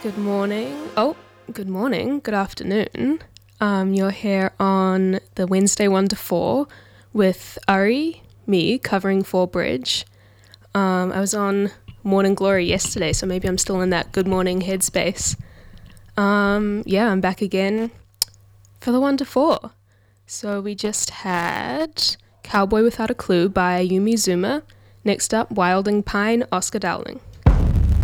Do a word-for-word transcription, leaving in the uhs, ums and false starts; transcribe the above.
Good morning. Oh, good morning. Good afternoon. Um, you're here on the Wednesday one to four with Ari, me, covering for Bridge. Um, I was on Morning Glory yesterday, so maybe I'm still in that good morning headspace. Um, yeah, I'm back again for the one to four. So we just had Cowboy Without a Clue by Yumi Zuma. Next up, Wilding Pine, Oscar Dowling.